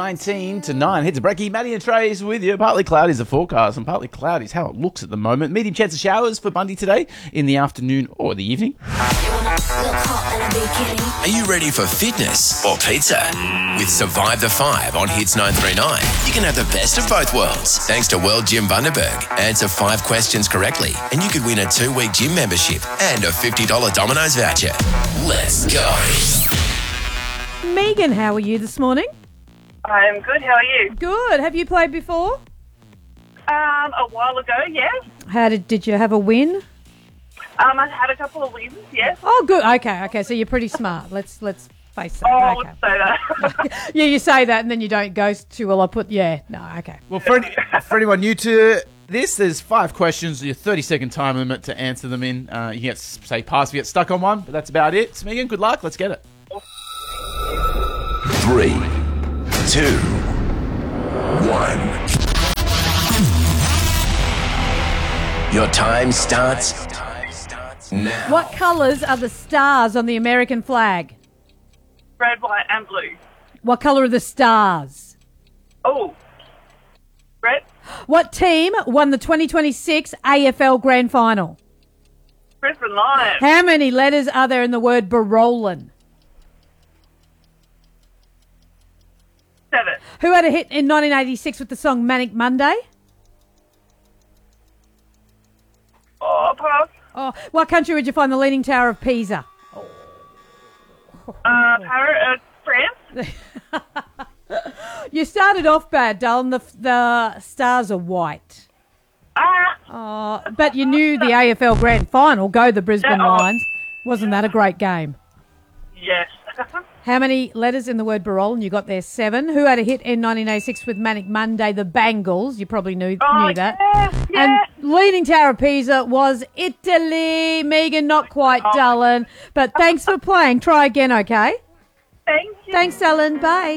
19 to 9. Heads of Brecky, Maddie and Trace with you. Partly cloudy is the forecast, and partly cloudy is how it looks at the moment. Medium chance of showers for Bundy today in the afternoon or the evening. Are you ready for fitness or pizza? With Survive the 5 on Hits 939, you can have the best of both worlds. Thanks to World Gym Bundaberg. Answer 5 questions correctly, and you could win a 2-week gym membership and a $50 Domino's voucher. Let's go. Megan, how are you this morning? I'm good. How are you? Good. Have you played before? A while ago, yes. Did you have a win? I had a couple of wins, yes. Oh, good. Okay. So you're pretty smart. Let's face that. Oh, Okay. let's say that. Yeah, you say that and then you don't go to, well, I put, yeah. No, okay. Well, for anyone new to this, there's 5 questions, your 30-second time limit to answer them in. You get, say, pass if you get stuck on one, but that's about it. So, Megan, good luck. Let's get it. 3, 2, 1. Your time starts now. What colours are the stars on the American flag? Red, white, and blue. What colour are the stars? Oh, red, What team won the 2026 AFL Grand Final? Brisbane Lions. How many letters are there in the word Barolin? 7. Who had a hit in 1986 with the song Manic Monday? Oh, pass. Oh, what country would you find the Leaning Tower of Pisa? France. You started off bad, Dylan. The stars are white. But you knew the AFL Grand Final, go the Brisbane Lions. Wasn't that a great game? Yes. How many letters in the word Barolin? You got there 7. Who had a hit in 1986 with Manic Monday? The Bangles. You probably knew that. Yeah. And Leaning Tower of Pisa was Italy. Megan, not quite, Dylan. But thanks for playing. Try again, okay? Thank you. Thanks, Dylan. Bye.